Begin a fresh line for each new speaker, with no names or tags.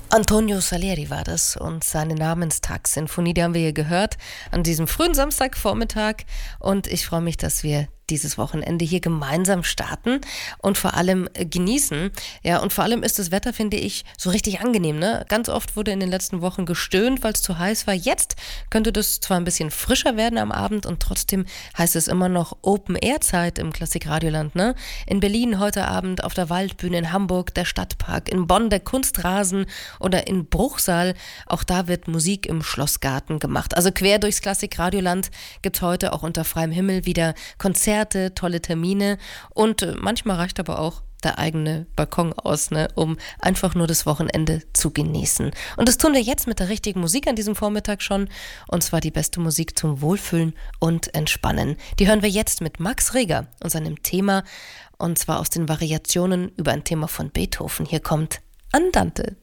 Antonio Salieri war das und seine Namenstagssinfonie, die haben wir hier gehört an diesem frühen Samstagvormittag, und ich freue mich, dass wir dieses Wochenende hier gemeinsam starten und vor allem genießen. Ja, und vor allem ist das Wetter, finde ich, so richtig angenehm, ne? Ganz oft wurde in den letzten Wochen gestöhnt, weil es zu heiß war. Jetzt könnte das zwar ein bisschen frischer werden am Abend und trotzdem heißt es immer noch Open-Air-Zeit im Klassik-Radioland, ne? In Berlin heute Abend auf der Waldbühne, in Hamburg der Stadtpark, in Bonn der Kunstrasen oder in Bruchsal. Auch da wird Musik im Schlossgarten gemacht. Also quer durchs Klassik-Radioland gibt es heute auch unter freiem Himmel wieder Konzerte, tolle Termine, und manchmal reicht aber auch der eigene Balkon aus, ne, um einfach nur das Wochenende zu genießen. Und das tun wir jetzt mit der richtigen Musik an diesem Vormittag schon, und zwar die beste Musik zum Wohlfühlen und Entspannen. Die hören wir jetzt mit Max Reger und seinem Thema, und zwar aus den Variationen über ein Thema von Beethoven. Hier kommt Andante.